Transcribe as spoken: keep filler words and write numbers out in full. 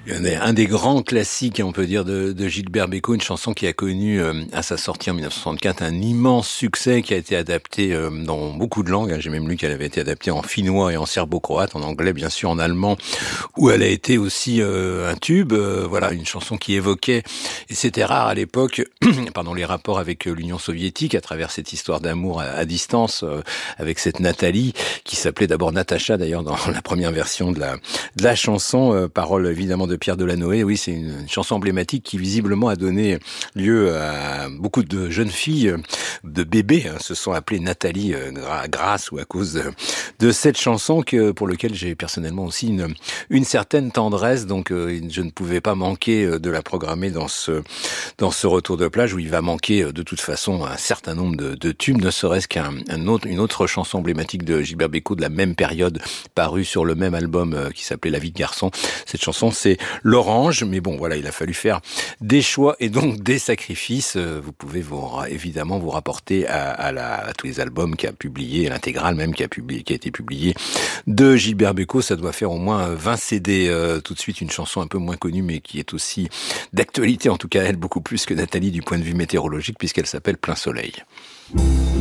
Un des grands classiques, on peut dire, de, de Gilbert Bécaud, une chanson qui a connu euh, à sa sortie en dix-neuf cent soixante-quatre un immense succès, qui a été adapté euh, dans beaucoup de langues. J'ai même lu qu'elle avait été adaptée en finnois et en serbo-croate, en anglais bien sûr, en allemand, où elle a été aussi euh, un tube. Euh, voilà, une chanson qui évoquait, et c'était rare à l'époque, pardon, les rapports avec l'Union soviétique à travers cette histoire d'amour à, à distance euh, avec cette Nathalie, qui s'appelait d'abord Natacha d'ailleurs dans la première version de la, de la chanson, euh, parole évidemment de Pierre Delanoë. Oui, c'est une, une chanson emblématique qui visiblement a donné lieu à beaucoup de jeunes filles, de bébés, hein, se sont appelées Nathalie euh, grâce ou à cause de, de cette chanson que pour lequel j'ai personnellement aussi une, une certaine tendresse. Donc euh, je ne pouvais pas manquer de la programmer dans ce dans ce retour de plage où il va manquer de toute façon un certain nombre de, de tubes, ne serait-ce qu'un un autre, une autre chanson emblématique de Gilbert Bécaud de la même période, parue sur le même album euh, qui s'appelait La vie de garçon. Cette chanson, c'est L'Orange, mais bon, voilà, il a fallu faire des choix et donc des sacrifices. Vous pouvez vous, évidemment vous rapporter à, à, la, à tous les albums qu'a publié, à l'intégrale même qui a, publié, qui a été publié de Gilbert Bécaud. Ça doit faire au moins vingt C D. Euh, tout de suite, une chanson un peu moins connue, mais qui est aussi d'actualité, en tout cas elle, beaucoup plus que Nathalie du point de vue météorologique, puisqu'elle s'appelle Plein Soleil.